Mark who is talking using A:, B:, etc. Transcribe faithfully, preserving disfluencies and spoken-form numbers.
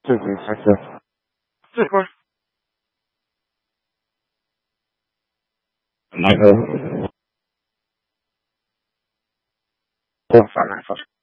A: 谢谢谢谢。这块那个，我反来发。